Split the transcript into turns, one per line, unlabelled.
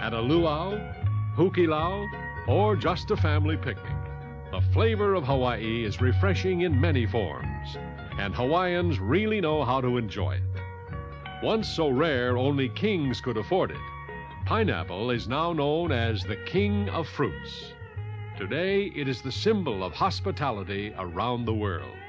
At a luau, hukilau, or just a family picnic, the flavor of Hawaii is refreshing in many forms, and Hawaiians really know how to enjoy it. Once so rare only kings could afford it, pineapple is now known as the king of fruits. Today, it is the symbol of hospitality around the world.